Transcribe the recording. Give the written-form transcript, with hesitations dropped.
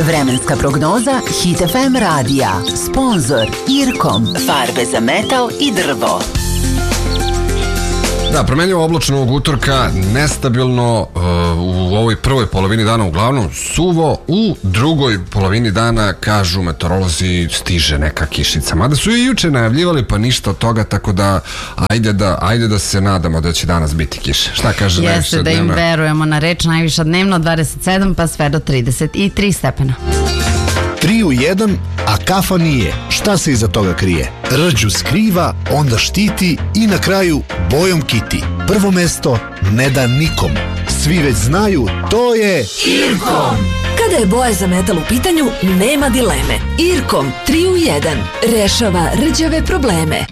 Vremenska prognoza Hit FM radija. Sponzor Irkom. Farbe za metal i drvo. Da, promenljivo oblačno ovog utorka, nestabilno u ovoj prvoj polovini dana, uglavnom suvo, u drugoj polovini dana, kažu meteorolozi, stiže neka kišnica. Mada su i juče najavljivali, pa ništa od toga, tako da ajde da se nadamo da će danas biti kiše. Šta kaže najviša dnevna? Jeste, da im verujemo na reč, najviša dnevno 27 pa sve do 33 stepena. 3 u 1, a kafa nije. Šta se iza toga krije? Rđu skriva, onda štiti i na kraju bojom kiti. Prvo mesto ne da nikom. Svi već znaju, to je Irkom. Kada je boja za metal u pitanju, nema dileme. Irkom 3 u 1 rešava rđave probleme.